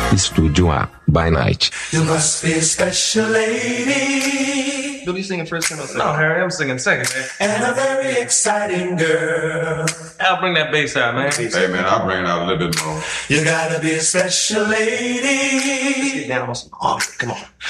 Estúdio A, by Night. You must be a special lady. Billy singing first and I'll sing. No, Harry, I'm singing second, man. And a very exciting girl. Al, bring that bass out, man. Hey, man, I'll bring it out a little bit more. You gotta be a special lady. Get down on some. Oh, come on.